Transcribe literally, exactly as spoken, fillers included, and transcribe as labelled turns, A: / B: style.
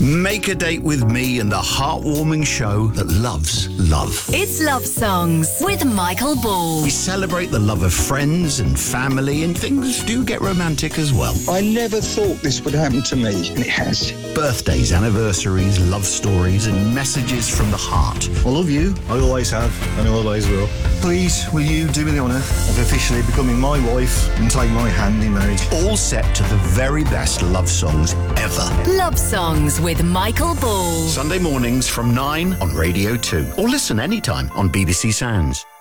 A: Make a date with me and the heartwarming show that loves love.
B: It's Love Songs with Michael Ball.
A: We celebrate the love of friends and family, and things do get romantic as well.
C: I never thought this would happen to me, and it has.
A: Birthdays, anniversaries, love stories, and messages from the heart.
D: I love you. I always have, and I always will. Please, will you do me the honour of officially becoming my wife and take my hand in marriage?
A: All set to the very best love songs ever.
B: Love Songs with Michael Ball.
A: Sunday mornings from nine on Radio two. Or listen anytime on B B C Sounds.